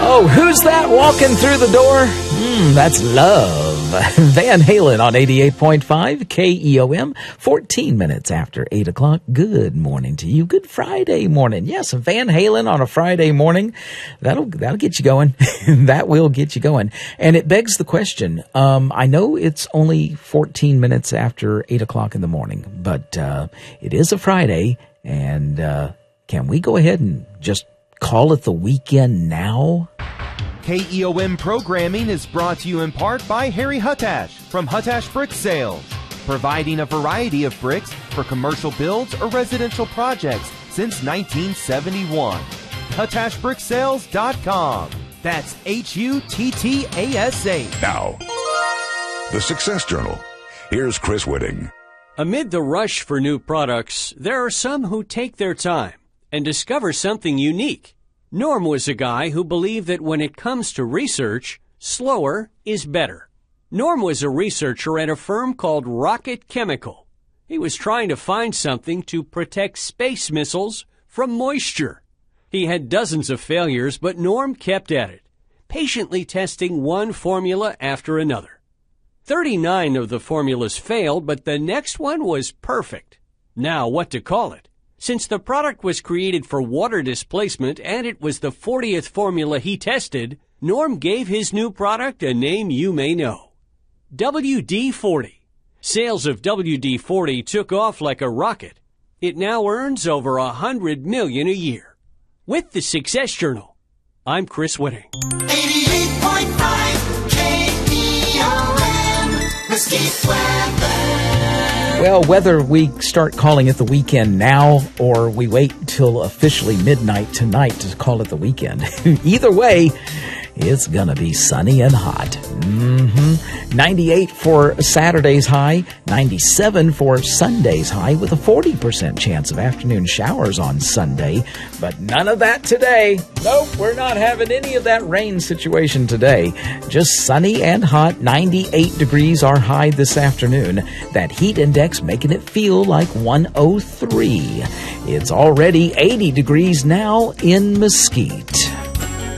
Oh, who's that walking through the door? That's Love. Van Halen on 88.5 KEOM, 14 minutes after 8 o'clock. Good morning to you. Good Friday morning. Yes, Van Halen on a Friday morning. That'll get you going. That will get you going. And it begs the question. I know it's only 14 minutes after 8 o'clock in the morning, but it is a Friday. And can we go ahead and just call it the weekend now? KEOM programming is brought to you in part by Harry Huttash from Huttash Brick Sales, providing a variety of bricks for commercial builds or residential projects since 1971. HuttashBrickSales.com. That's HUTTASH. Now, the Success Journal. Here's Chris Whitting. Amid the rush for new products, there are some who take their time and discover something unique. Norm was a guy who believed that when it comes to research, slower is better. Norm was a researcher at a firm called Rocket Chemical. He was trying to find something to protect space missiles from moisture. He had dozens of failures, but Norm kept at it, patiently testing one formula after another. 39 of the formulas failed, but the next one was perfect. Now, what to call it? Since the product was created for water displacement and it was the 40th formula he tested, Norm gave his new product a name you may know. WD-40. Sales of WD-40 took off like a rocket. It now earns over $100 million a year. With the Success Journal, I'm Chris Whitting. 88.5 KEOM, Mesquite Weather. Well, whether we start calling it the weekend now or we wait till officially midnight tonight to call it the weekend, either way, it's going to be sunny and hot. 98 for Saturday's high, 97 for Sunday's high with a 40% chance of afternoon showers on Sunday. But none of that today. Nope, we're not having any of that rain situation today. Just sunny and hot, 98 degrees our high this afternoon. That heat index making it feel like 103. It's already 80 degrees now in Mesquite.